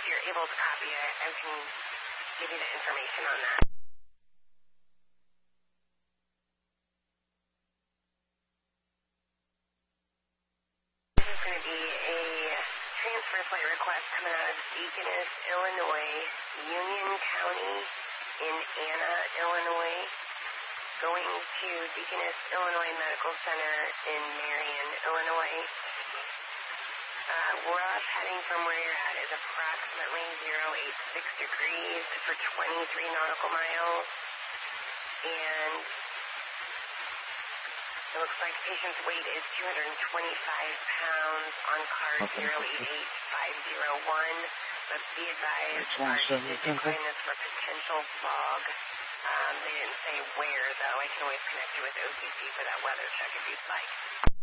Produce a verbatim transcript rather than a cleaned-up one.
you're able to copy it, I can give you the information on that. This is going to be a transfer flight request coming out of Deaconess, Illinois, Union County in Anna, Illinois, going to Deaconess, Illinois Medical Center in Marion, Illinois. Uh, rough heading from where you're at is approximately zero eight six degrees for twenty-three nautical miles. And it looks like patient's weight is two hundred twenty-five pounds on card zero eight eight five zero one. But be advised, our did decline this for potential fog. Um, they didn't say where, though. I can always connect you with O C C for that weather check if you'd like.